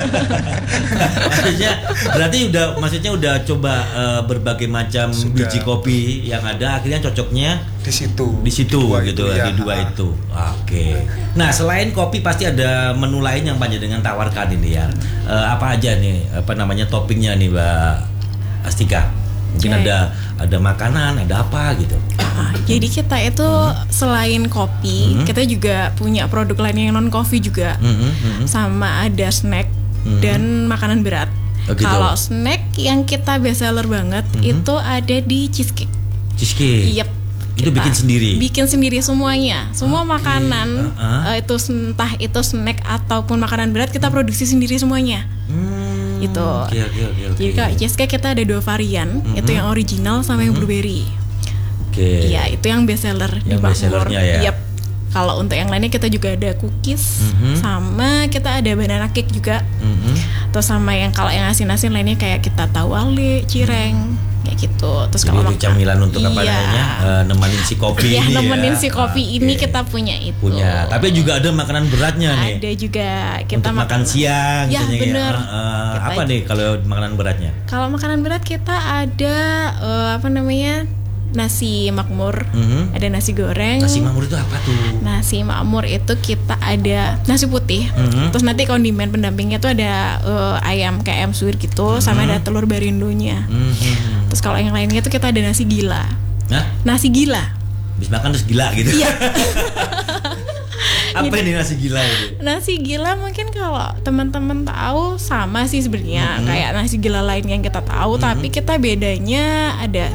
Maksudnya udah coba berbagai macam biji kopi yang ada, akhirnya cocoknya di situ gitu ya, di dua itu. Oke. Nah, selain kopi pasti ada menu lain yang panjenengan tawarkan ini ya. Apa aja nih toppingnya nih Mbak Astika? Mungkin ada makanan, ada apa gitu. Jadi kita itu selain kopi, kita juga punya produk lain yang non kopi juga. Sama ada snack dan makanan berat. Gitu. Kalau snack yang kita best seller banget itu ada di cheesecake. Yep. Itu bikin sendiri semuanya. Semua makanan itu entah itu snack ataupun makanan berat kita produksi sendiri semuanya. Itu. Okay. Jadi kalau cheesecake kita ada 2 varian, itu yang original sama yang blueberry. Oke. Iya, itu yang best seller di Makmur. Best sellernya ya. Yep. Kalau untuk yang lainnya kita juga ada cookies, sama kita ada banana cake juga. Terus sama yang kalau yang asin-asin lainnya kayak kita tahu ale, cireng, kayak gitu. Terus kalau camilan untuk apa namanya? Nemenin si kopi ini. Nemenin si kopi ini kita punya itu. Punya. Tapi juga ada makanan beratnya nih. Ada juga kita untuk makan siang. Ya benar. Apa nih kalau makanan beratnya? Kalau makanan berat kita ada nasi makmur, ada nasi goreng. Nasi makmur itu apa tuh? Nasi makmur itu kita ada nasi putih, terus nanti kondimen pendampingnya tuh ada ayam kayak ayam suwir gitu, sama ada telur barindonya. Terus kalau yang lainnya tuh kita ada nasi gila. Nasi gila. Habis makan terus gila gitu. Iya. Apa ini nasi gila itu? Nasi gila mungkin kalau teman-teman tahu sama sih sebenarnya kayak nasi gila lain yang kita tahu, tapi kita bedanya ada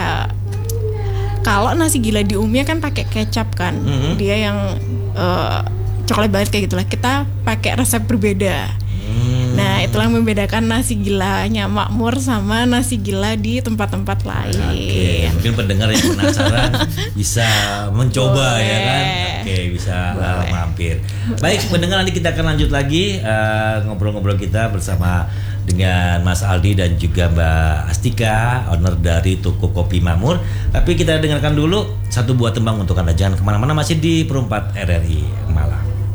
kalau nasi gila di umumnya kan pakai kecap kan, dia yang coklat banget kayak gitulah. Kita pakai resep berbeda. Nah, itulah yang membedakan nasi gilanya Makmur sama nasi gila di tempat-tempat lain. Oke, mungkin pendengar yang penasaran bisa mencoba. Boleh. Ya kan? Oke, bisa mampir. Baik, pendengar, nanti kita akan lanjut lagi ngobrol-ngobrol kita bersama dengan Mas Aldi dan juga Mbak Astika, owner dari Toko Kopi Makmur. Tapi kita dengarkan dulu satu buah tembang untuk Anda. Jangan kemana-mana, masih di Perumpat RRI.